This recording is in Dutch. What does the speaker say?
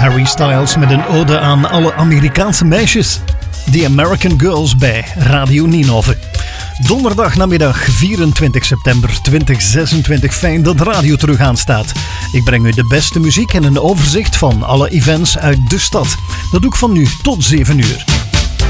Harry Styles met een ode aan alle Amerikaanse meisjes. The American Girls bij Radio Ninove. Donderdag namiddag 24 september 2026. Fijn dat de radio terug aanstaat. Ik breng u de beste muziek en een overzicht van alle events uit de stad. Dat doe ik van nu tot 7 uur.